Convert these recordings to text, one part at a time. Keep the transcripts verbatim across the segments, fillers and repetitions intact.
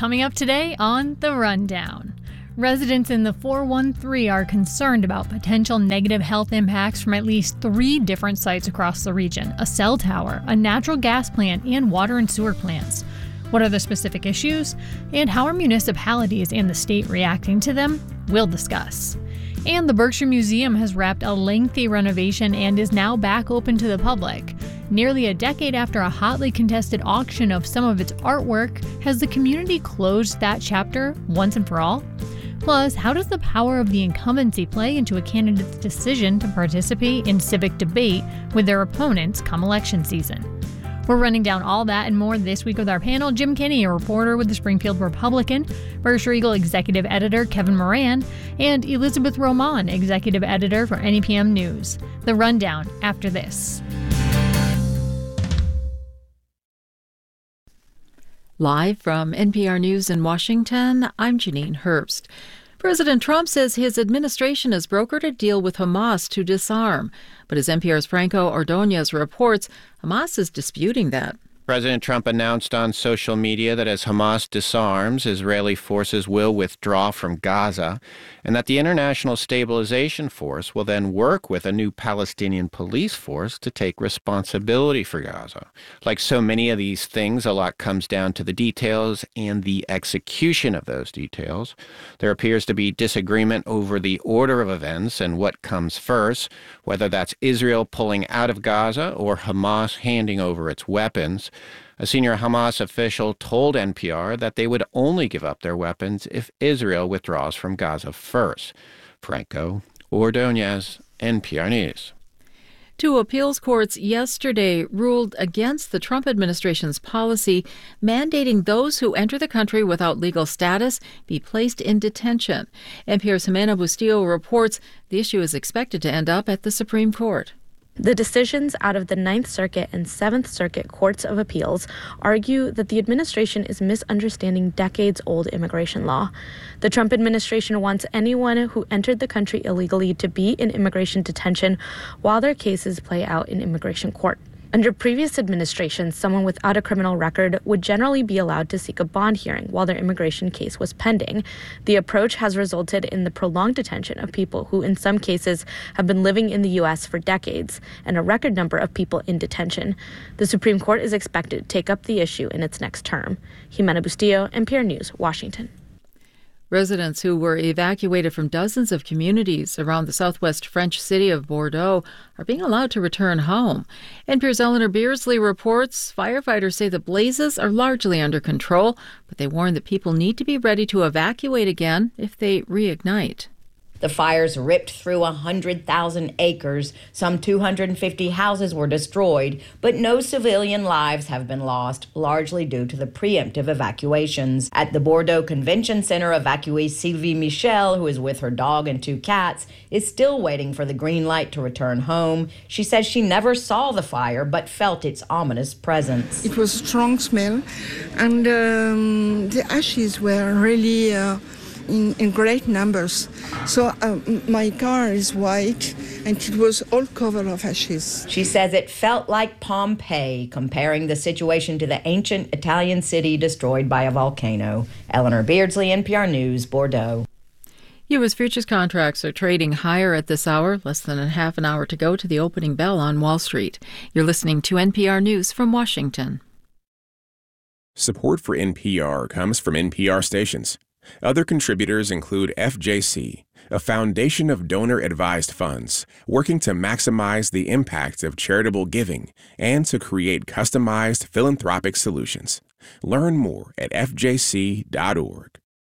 coming up today on The Rundown. Residents in the four one three are concerned about potential negative health impacts from at least three different sites across the region: a cell tower, a natural gas plant, and water and sewer plants. What are the specific issues, and how are municipalities and the state reacting to them? We'll discuss. And the Berkshire Museum has wrapped a lengthy renovation and is now back open to the public. Nearly a decade after a hotly contested auction of some of its artwork, has the community closed that chapter once and for all? Plus, how does the power of the incumbency play into a candidate's decision to participate in civic debate with their opponents come election season? We're running down all that and more this week with our panel: Jim Kinney, a reporter with the Springfield Republican, Berkshire Eagle executive editor Kevin Moran, and Elizabeth Roman, executive editor for N E P M News. The Rundown after this. Live from N P R News in Washington, I'm Janine Herbst. President Trump says his administration has brokered a deal with Hamas to disarm. But as N P R's Franco Ordonez reports, Hamas is disputing that. President Trump announced on social media that as Hamas disarms, Israeli forces will withdraw from Gaza, and that the International Stabilization Force will then work with a new Palestinian police force to take responsibility for Gaza. Like so many of these things, a lot comes down to the details and the execution of those details. There appears to be disagreement over the order of events and what comes first, whether that's Israel pulling out of Gaza or Hamas handing over its weapons. A senior Hamas official told N P R that they would only give up their weapons if Israel withdraws from Gaza first. Franco Ordonez, N P R News. Two appeals courts yesterday ruled against the Trump administration's policy mandating those who enter the country without legal status be placed in detention. N P R's Jimena Bustillo reports the issue is expected to end up at the Supreme Court. The decisions out of the Ninth Circuit and Seventh Circuit Courts of Appeals argue that the administration is misunderstanding decades-old immigration law. The Trump administration wants anyone who entered the country illegally to be in immigration detention while their cases play out in immigration court. Under previous administrations, someone without a criminal record would generally be allowed to seek a bond hearing while their immigration case was pending. The approach has resulted in the prolonged detention of people who, in some cases, have been living in the U S for decades, and a record number of people in detention. The Supreme Court is expected to take up the issue in its next term. Jimena Bustillo, N P R News, Washington. Residents who were evacuated from dozens of communities around the southwest French city of Bordeaux are being allowed to return home. N P R's Eleanor Beardsley reports firefighters say the blazes are largely under control, but they warn that people need to be ready to evacuate again if they reignite. The fires ripped through one hundred thousand acres. Some two hundred fifty houses were destroyed, but no civilian lives have been lost, largely due to the preemptive evacuations. At the Bordeaux Convention Center, evacuee Sylvie Michel, who is with her dog and two cats, is still waiting for the green light to return home. She says she never saw the fire, but felt its ominous presence. It was a strong smell, and um, the ashes were really... Uh, In, in great numbers. So um, my car is white and it was all covered of ashes. She says it felt like Pompeii, comparing the situation to the ancient Italian city destroyed by a volcano. Eleanor Beardsley, N P R News, Bordeaux. U S futures contracts are trading higher at this hour, less than a half an hour to go to the opening bell on Wall Street. You're listening to N P R News from Washington. Support for N P R comes from N P R stations. Other contributors include F J C, a foundation of donor-advised funds working to maximize the impact of charitable giving and to create customized philanthropic solutions. Learn more at f j c dot org.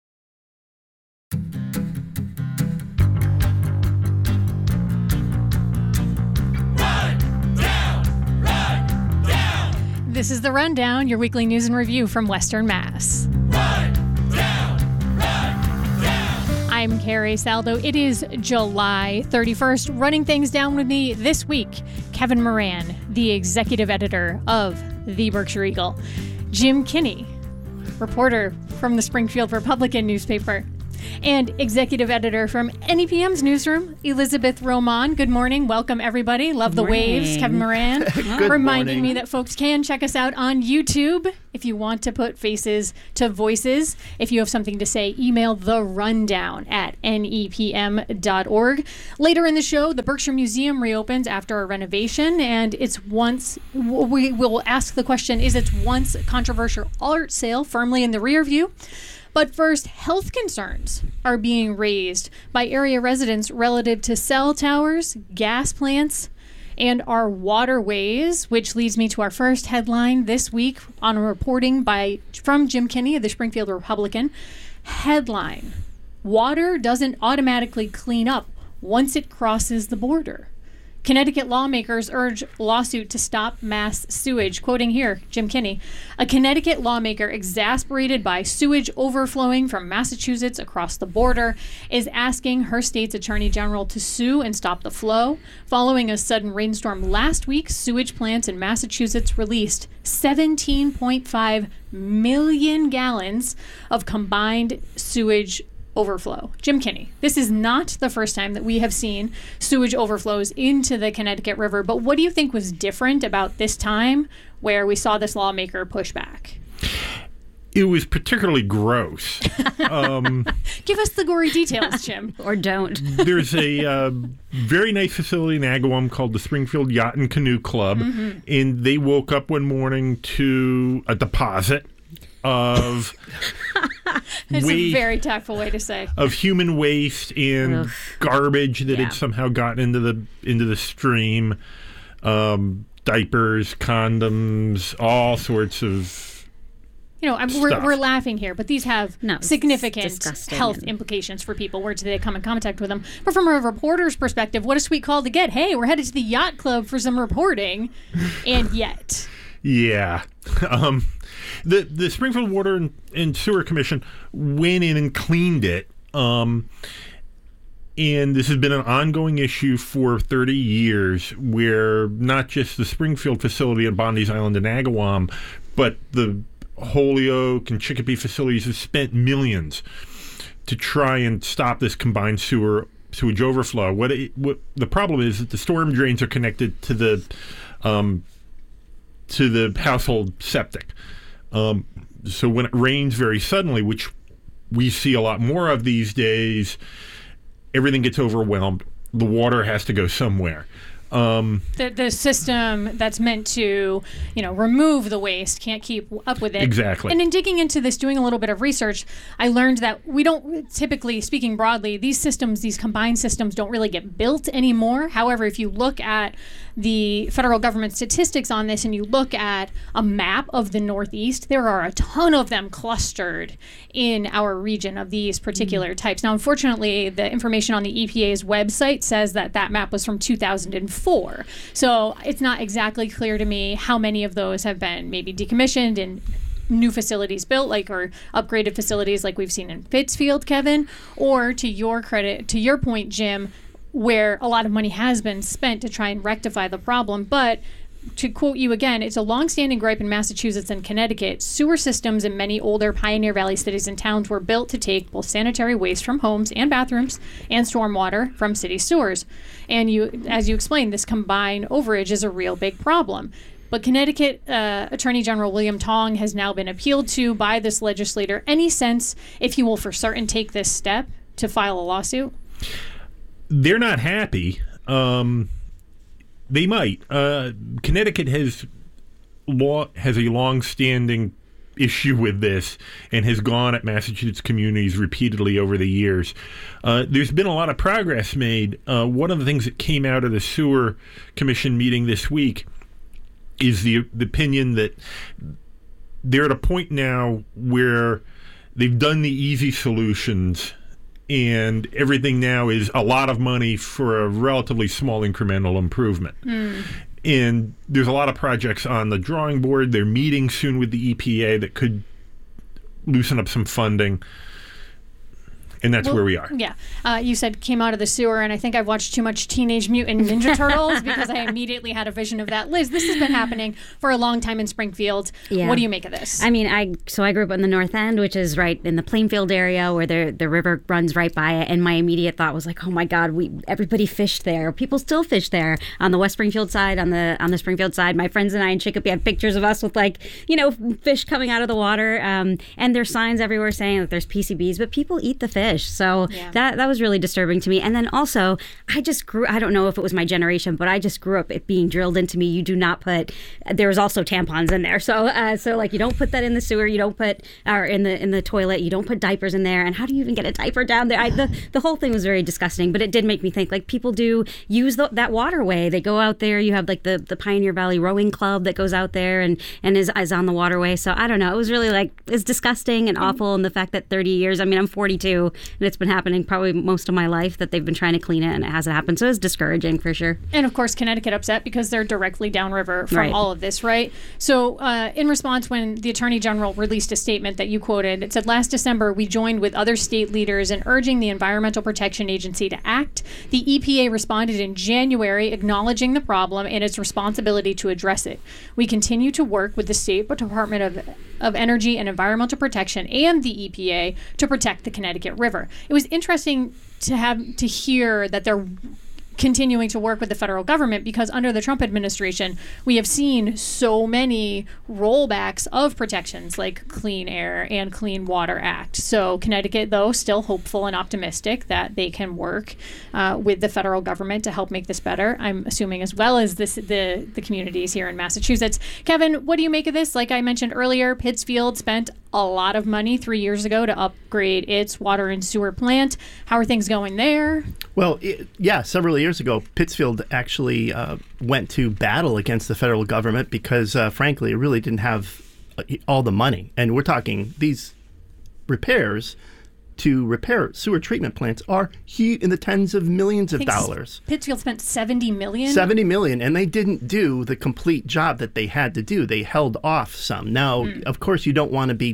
This is The Rundown, your weekly news and review from Western Mass. Run, down, run, down. I'm Carrie Saldo. It is July thirty-first. Running things down with me this week, Kevin Moran, the executive editor of the Berkshire Eagle. Jim Kinney, reporter from the Springfield Republican newspaper. And executive editor from N E P M's newsroom, Elizabeth Roman. Good morning. Welcome, everybody. Love the waves. Kevin Moran. Good reminding morning. me that folks can check us out on YouTube if you want to put faces to voices. If you have something to say, email the rundown at N E P M dot org. Later in the show, the Berkshire Museum reopens after a renovation, and it's once, we will ask the question, is its once controversial art sale firmly in the rear view? But first, health concerns are being raised by area residents relative to cell towers, gas plants, and our waterways, which leads me to our first headline this week on a reporting by from Jim Kinney of the Springfield Republican. Headline: Water doesn't automatically clean up once it crosses the border. Connecticut lawmakers urge lawsuit to stop mass sewage. Quoting here, Jim Kinney, a Connecticut lawmaker exasperated by sewage overflowing from Massachusetts across the border is asking her state's attorney general to sue and stop the flow. Following a sudden rainstorm last week, sewage plants in Massachusetts released seventeen point five million gallons of combined sewage overflow. Jim Kinney, this is not the first time that we have seen sewage overflows into the Connecticut River, but what do you think was different about this time where we saw this lawmaker push back? It was particularly gross. Um, Give us the gory details, Jim. Or don't. There's a uh, very nice facility in Agawam called the Springfield Yacht and Canoe Club, mm-hmm. and they woke up one morning to a deposit of That's waste, a very tactful way to say. Of human waste and Ugh. garbage that Yeah. had somehow gotten into the into the stream, um, diapers, condoms, all sorts of. You know, I'm, we're, Stuff. we're laughing here, but these have No, it's significant disgusting health and- implications for people where they come in contact with them. But from a reporter's perspective, what a sweet call to get. Hey, we're headed to the yacht club for some reporting. And yet. Yeah. Um, the the Springfield Water and, and Sewer Commission went in and cleaned it. Um, and this has been an ongoing issue for thirty years where not just the Springfield facility at Bondi's Island in Agawam, but the Holyoke and Chicopee facilities have spent millions to try and stop this combined sewer sewage overflow. What, it, what the problem is that the storm drains are connected to the um, to the household septic. Um, so when it rains very suddenly, which we see a lot more of these days, everything gets overwhelmed. The water has to go somewhere. Um, The, the system that's meant to, you know, remove the waste can't keep up with it. Exactly. And in digging into this, doing a little bit of research, I learned that we don't typically, speaking broadly, these systems, these combined systems don't really get built anymore. However, if you look at the federal government statistics on this and you look at a map of the Northeast, there are a ton of them clustered in our region of these particular mm. types. Now, unfortunately, the information on the E P A's website says that that map was from two thousand four. So it's not exactly clear to me how many of those have been maybe decommissioned and new facilities built, like, or upgraded facilities like we've seen in Pittsfield, Kevin, or to your credit, to your point, Jim, where a lot of money has been spent to try and rectify the problem. But to quote you again, it's a longstanding gripe in Massachusetts and Connecticut. Sewer systems in many older Pioneer Valley cities and towns were built to take both sanitary waste from homes and bathrooms and stormwater from city sewers. And you, as you explained, this combined overage is a real big problem. But Connecticut uh, Attorney General William Tong has now been appealed to by this legislator. Any sense if he will for certain take this step to file a lawsuit? They're not happy. Um, they might. Uh, Connecticut has law has a long-standing issue with this and has gone at Massachusetts communities repeatedly over the years. Uh, there's been a lot of progress made. Uh, one of the things that came out of the Sewer Commission meeting this week is the, the opinion that they're at a point now where they've done the easy solutions and everything now is a lot of money for a relatively small incremental improvement. Mm. And there's a lot of projects on the drawing board. They're meeting soon with the E P A that could loosen up some funding. And that's well, where we are. Yeah. Uh, you said came out of the sewer, and I think I've watched too much Teenage Mutant Ninja Turtles because I immediately had a vision of that. Liz, this has been happening for a long time in Springfield. Yeah. What do you make of this? I mean, I so I grew up in the North End, which is right in the Plainfield area where the the river runs right by it. And my immediate thought was like, oh my God, we everybody fished there. People still fish there on the West Springfield side, on the on the Springfield side. My friends and I in Chicopee had pictures of us with like, you know, fish coming out of the water. Um, and there's signs everywhere saying that there's P C Bs, but people eat the fish. So yeah. that that was really disturbing to me. And then also, I just grew, I don't know if it was my generation, but I just grew up it being drilled into me. You do not put, there was also tampons in there. So uh, so like you don't put that in the sewer, you don't put, or in the in the toilet, you don't put diapers in there. And how do you even get a diaper down there? I, the, the whole thing was very disgusting, but it did make me think like people do use the, that waterway. They go out there, you have like the, the Pioneer Valley Rowing Club that goes out there and, and is, is on the waterway. So I don't know. It was really like, it's disgusting and awful. And the fact that thirty years, I mean, I'm forty-two and it's been happening probably most of my life that they've been trying to clean it and it hasn't happened. So it's discouraging for sure. And of course, Connecticut upset because they're directly downriver from Right. all of this, right? So uh, in response, when the Attorney General released a statement that you quoted, it said, last December, we joined with other state leaders in urging the Environmental Protection Agency to act. The E P A responded in January, acknowledging the problem and its responsibility to address it. We continue to work with the State Department of, of Energy and Environmental Protection and the E P A to protect the Connecticut River. It was interesting to have to hear that they're continuing to work with the federal government because under the Trump administration, we have seen so many rollbacks of protections like Clean Air and Clean Water Act. So Connecticut, though, still hopeful and optimistic that they can work uh, with the federal government to help make this better. I'm assuming as well as this, the, the communities here in Massachusetts. Kevin, what do you make of this? Like I mentioned earlier, Pittsfield spent a lot of money three years ago to upgrade its water and sewer plant. How are things going there? Well, it, yeah, several years ago, Pittsfield actually uh, went to battle against the federal government because, uh, frankly, it really didn't have all the money. And we're talking these repairs to repair sewer treatment plants are huge, in the tens of millions of dollars. Pittsfield spent seventy million dollars? seventy million dollars, and they didn't do the complete job that they had to do. They held off some. Now, mm. of course, you don't want to be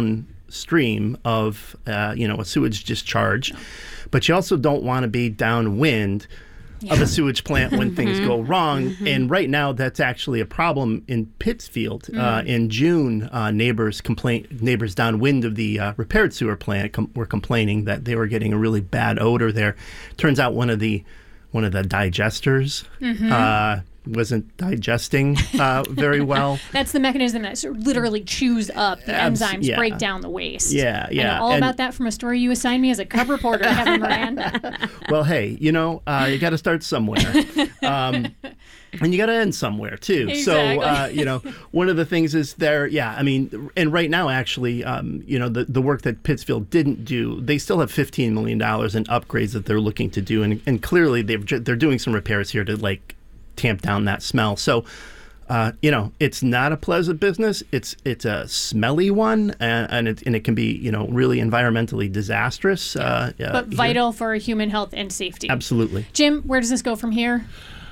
downstream of, uh, you know, a sewage discharge, no. but you also don't want to be downwind yeah. of a sewage plant when things go wrong. Mm-hmm. And right now, that's actually a problem in Pittsfield. Mm. Uh, in June, uh, neighbors complain neighbors downwind of the uh, repaired sewer plant com- were complaining that they were getting a really bad odor there. Turns out one of the one of the digesters mm-hmm. uh, wasn't digesting uh, very well. That's the mechanism that literally chews up the Abs- enzymes, yeah. break down the waste. Yeah, yeah. I know all and, about that from a story you assigned me as a cub reporter, Kevin Moran. Well, hey, you know, uh, you got to start somewhere. Um, and you got to end somewhere, too. Exactly. So, uh, you know, one of the things is there, yeah, I mean, and right now, actually, um, you know, the, the work that Pittsfield didn't do, they still have fifteen million dollars in upgrades that they're looking to do. And, and clearly, they've, they're doing some repairs here to, like, tamp down that smell. So, uh, you know, it's not a pleasant business. It's it's a smelly one, and, and, it, and it can be, you know, really environmentally disastrous. Uh, but uh, vital for human health and safety. Absolutely. Jim, where does this go from here?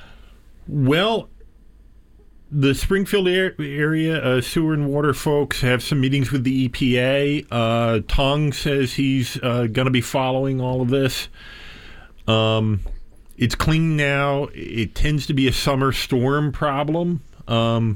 Well, the Springfield area uh, sewer and water folks have some meetings with the E P A. Uh, Tong says he's uh, going to be following all of this. Um, it's clean now. It tends to be a summer storm problem. Um,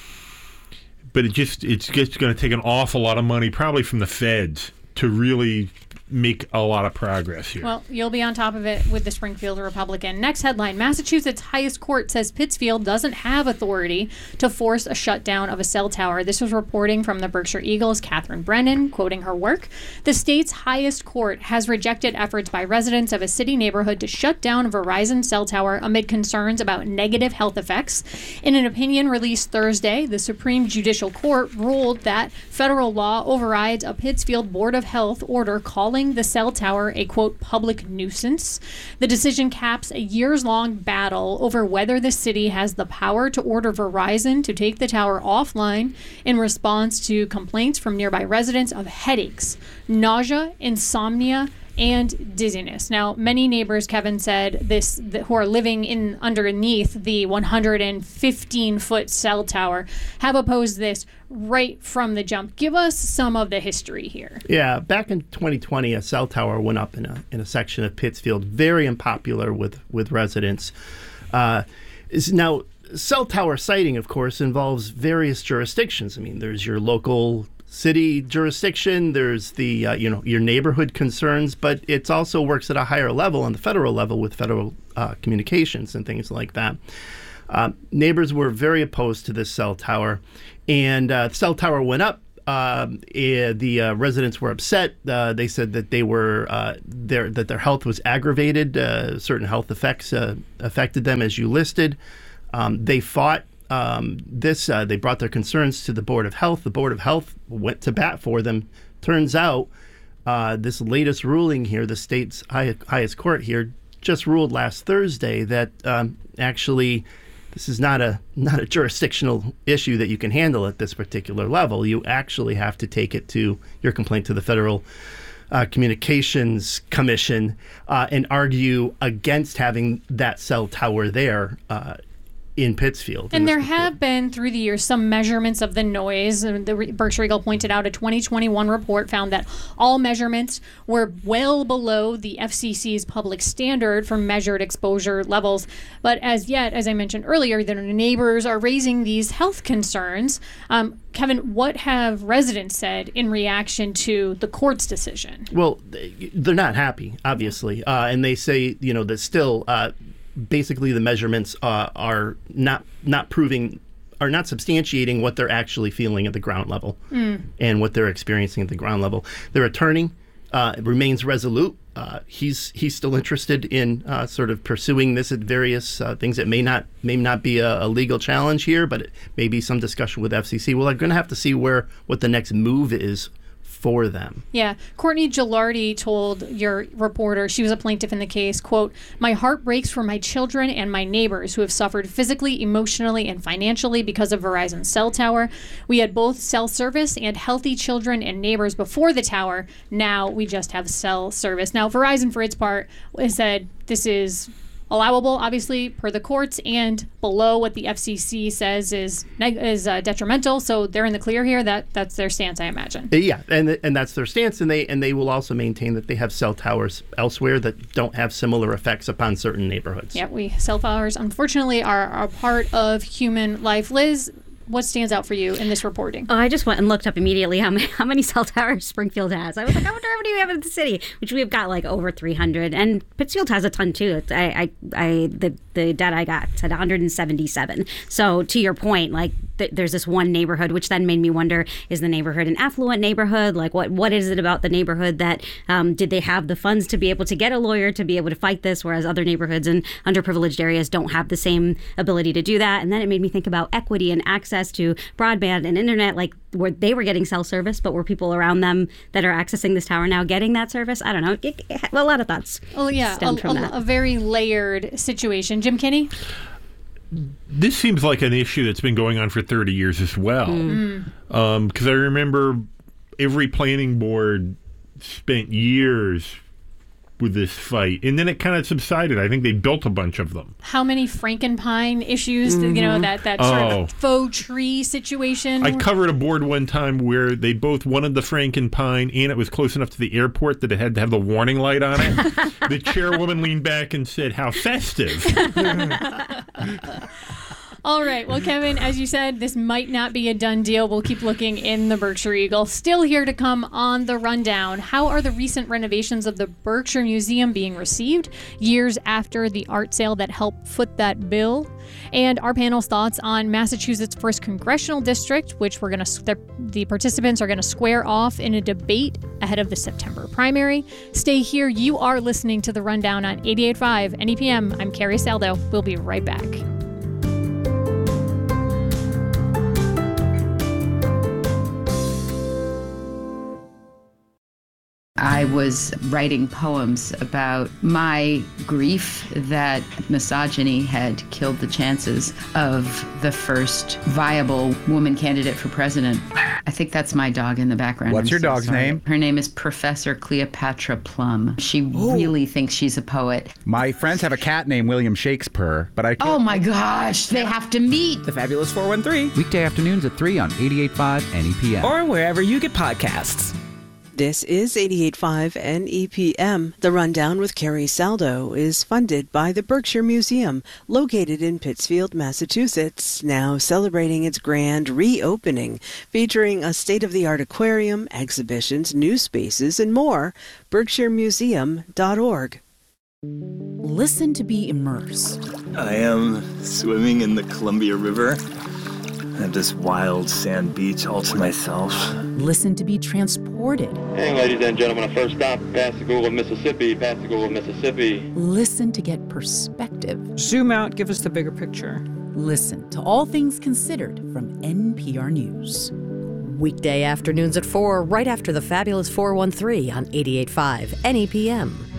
but it just it's just going to take an awful lot of money, probably from the feds, to really make a lot of progress here. Well, you'll be on top of it with the Springfield Republican. Next headline, Massachusetts highest court says Pittsfield doesn't have authority to force a shutdown of a cell tower. This was reporting from the Berkshire Eagle's Catherine Brennan, quoting her work. The state's highest court has rejected efforts by residents of a city neighborhood to shut down a Verizon cell tower amid concerns about negative health effects. In an opinion released Thursday, the Supreme Judicial Court ruled that federal law overrides a Pittsfield Board of Health order calling the cell tower a, quote, public nuisance. The decision caps a years-long battle over whether the city has the power to order Verizon to take the tower offline in response to complaints from nearby residents of headaches, nausea, insomnia, and dizziness. Now, many neighbors, Kevin said, this the, who are living in underneath the one hundred fifteen foot cell tower have opposed this right from the jump. Give us some of the history here. Yeah, back in twenty twenty, a cell tower went up in a in a section of Pittsfield, very unpopular with with residents. Uh, is now cell tower siting, of course, involves various jurisdictions. I mean, there's your local city jurisdiction, there's the uh, you know your neighborhood concerns, but it also works at a higher level on the federal level with federal uh, communications and things like that. Uh, neighbors were very opposed to this cell tower, and uh, the cell tower went up. Uh, the uh, residents were upset. Uh, they said that they were uh, their that their health was aggravated. Uh, certain health effects uh, affected them, as you listed. Um, they fought um, this. Uh, they brought their concerns to the Board of Health. The Board of Health went to bat for them. Turns out, uh, this latest ruling here, the state's high, highest court here, just ruled last Thursday that um, actually this is not a not a jurisdictional issue that you can handle at this particular level. You actually have to take it to your complaint to the Federal uh, Communications Commission uh, and argue against having that cell tower there uh, in Pittsfield. And there have been, through the years, some measurements of the noise. The Berkshire Eagle pointed out a twenty twenty-one report found that all measurements were well below the F C C's public standard for measured exposure levels. But as yet, as I mentioned earlier, the neighbors are raising these health concerns. Um, Kevin, what have residents said in reaction to the court's decision? Well, they're not happy, obviously. Uh, and they say, you know, that still... Uh, basically the measurements uh, are not not proving are not substantiating what they're actually feeling at the ground level mm. and what they're experiencing at the ground level. Their attorney uh, remains resolute. Uh, he's he's still interested in uh, sort of pursuing this at various uh, things that may not may not be a, a legal challenge here, but it may be some discussion with F C C. Well, they're going to have to see where what the next move is for them. Yeah. Courtney Gilardi told your reporter, she was a plaintiff in the case, quote, "My heart breaks for my children and my neighbors who have suffered physically, emotionally, and financially because of Verizon's cell tower. We had both cell service and healthy children and neighbors before the tower. Now we just have cell service." Now, Verizon, for its part, has said this is allowable, obviously, per the courts, and below what the F C C says is neg- is uh, detrimental. So they're in the clear here. That that's their stance, I imagine. Yeah, and and that's their stance, and they and they will also maintain that they have cell towers elsewhere that don't have similar effects upon certain neighborhoods. Yeah, we cell towers, unfortunately, are, are a part of human life. Liz, what stands out for you in this reporting? Oh, I just went and looked up immediately how many, how many cell towers Springfield has. I was like, I wonder how many we have in the city, which we've got like over three hundred. And Pittsfield has a ton too. It's, I, I, I, the, the data I got said one hundred seventy-seven. So to your point, like th- there's this one neighborhood, which then made me wonder, is the neighborhood an affluent neighborhood? Like what, what is it about the neighborhood that, um, did they have the funds to be able to get a lawyer to be able to fight this, whereas other neighborhoods in underprivileged areas don't have the same ability to do that? And then it made me think about equity and access to broadband and internet, like where they were getting cell service, but were people around them that are accessing this tower now getting that service? I don't know. It, it, a lot of thoughts. Oh yeah, a, a, a very layered situation. Jim Kinney? This seems like an issue that's been going on for thirty years as well. Mm. Um, 'cause I remember every planning board spent years with this fight, and then it kind of subsided. I think they built a bunch of them. How many Frankenpine issues, mm-hmm. you know, that, that sort oh. of faux tree situation? I covered a board one time where they both wanted the Frankenpine, and it was close enough to the airport that it had to have the warning light on it. The chairwoman leaned back and said, "How festive." All right. Well, Kevin, as you said, this might not be a done deal. We'll keep looking in the Berkshire Eagle. Still here to come on the rundown. How are the recent renovations of the Berkshire Museum being received years after the art sale that helped foot that bill? And our panel's thoughts on Massachusetts' first congressional district, which we're going to the participants are going to square off in a debate ahead of the September primary. Stay here. You are listening to the Rundown on eighty-eight point five N E P M. I'm Carrie Saldo. We'll be right back. I was writing poems about my grief that misogyny had killed the chances of the first viable woman candidate for president. I think that's my dog in the background. What's I'm your so dog's sorry. name? Her name is Professor Cleopatra Plum. She Ooh. really thinks she's a poet. My friends have a cat named William Shakespeare, but I can't... Oh my gosh, they have to meet. The Fabulous four one three. Weekday afternoons at three on eighty-eight point five N E P M. Or wherever you get podcasts. This is eighty-eight point five N E P M. The Rundown with Carrie Saldo is funded by the Berkshire Museum, located in Pittsfield, Massachusetts, now celebrating its grand reopening, featuring a state-of-the-art aquarium, exhibitions, new spaces, and more. berkshire museum dot org. Listen to be immersed. I am swimming in the Columbia River. I have this wild sand beach all to myself. Listen to be transported. Hey, ladies and gentlemen, a first stop, Pascagoula, Mississippi, Pascagoula, Mississippi. Listen to get perspective. Zoom out, give us the bigger picture. Listen to All Things Considered from N P R News. Weekday afternoons at four, right after the Fabulous four one three on eighty-eight point five N E P M.